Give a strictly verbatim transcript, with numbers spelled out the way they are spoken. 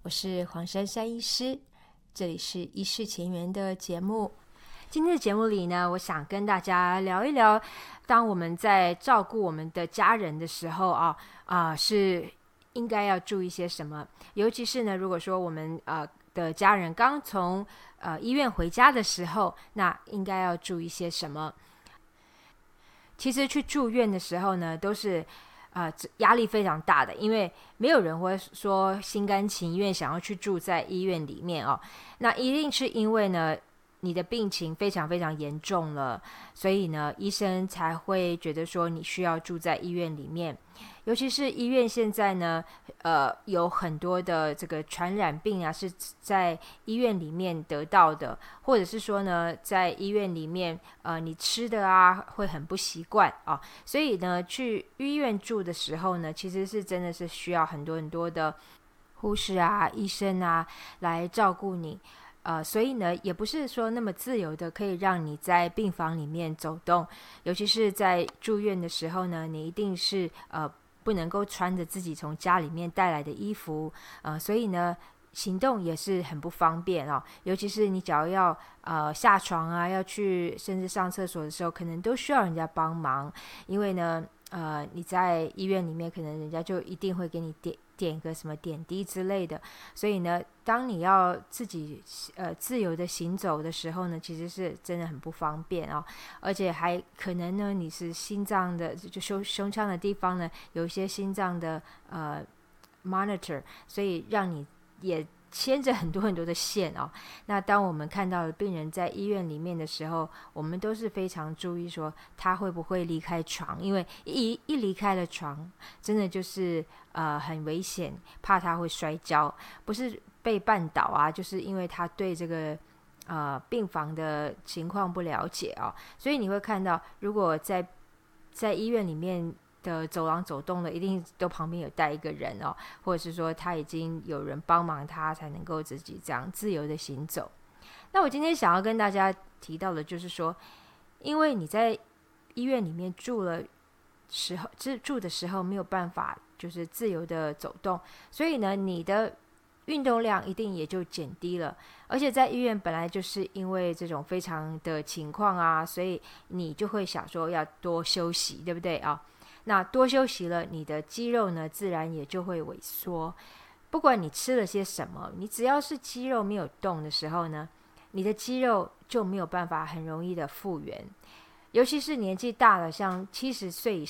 我是黄珊珊医师，这里是医事前缘的节目。今天的节目里呢，我想跟大家聊一聊，当我们在照顾我们的家人的时候啊，啊、呃、是应该要注意些什么？尤其是呢，如果说我们呃的家人刚从呃医院回家的时候，那应该要注意些什么？其实去住院的时候呢，都是呃压力非常大的，因为没有人会说心甘情愿想要去住在医院里面哦。那一定是因为呢，你的病情非常非常严重了，所以呢，医生才会觉得说你需要住在医院里面。尤其是医院现在呢，呃，有很多的这个传染病啊，是在医院里面得到的，或者是说呢，在医院里面，呃，你吃的啊会很不习惯啊，所以呢，去医院住的时候呢，其实是真的是需要很多很多的护士啊、医生啊来照顾你。呃，所以呢，也不是说那么自由的可以让你在病房里面走动，尤其是在住院的时候呢，你一定是呃不能够穿着自己从家里面带来的衣服，呃，所以呢，行动也是很不方便哦。尤其是你只要要呃下床啊，要去甚至上厕所的时候，可能都需要人家帮忙，因为呢，呃，你在医院里面，可能人家就一定会给你点点个什么点滴之类的，所以呢，当你要自己呃自由的行走的时候呢，其实是真的很不方便哦，而且还可能呢，你是心脏的就胸胸腔的地方呢，有一些心脏的呃 monitor， 所以让你也牵着很多很多的线哦。那当我们看到病人在医院里面的时候，我们都是非常注意说他会不会离开床，因为一一离开了床，真的就是呃很危险，怕他会摔跤，不是被绊倒啊，就是因为他对这个呃病房的情况不了解哦，所以你会看到，如果在在医院里面的走廊走动的，一定都旁边有带一个人哦，或者是说他已经有人帮忙他，才能够自己这样自由的行走。那我今天想要跟大家提到的就是说，因为你在医院里面住了时候，住的时候没有办法就是自由的走动，所以呢，你的运动量一定也就减低了。而且在医院本来就是因为这种非常的情况啊，所以你就会想说要多休息，对不对啊？那多休息了，你的肌肉呢，自然也就会萎缩。不管你吃了些什么，你只要是肌肉没有动的时候呢，你的肌肉就没有办法很容易的复原。尤其是年纪大了，像七十岁以